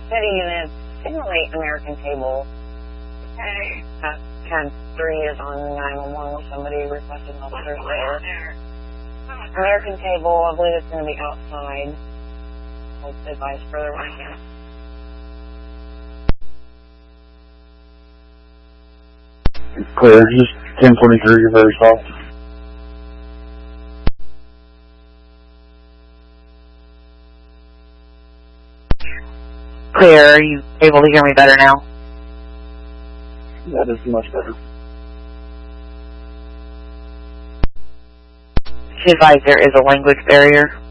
City units, simulate American Cable. Okay. CAD 3 is on 911 with somebody requesting officers there. American Cable, I believe it's going to be outside. I'll advise further when I can. Clear, just 1043, you're very soft. Clear, are you able to hear me better now? That is much better. She advised there is a language barrier.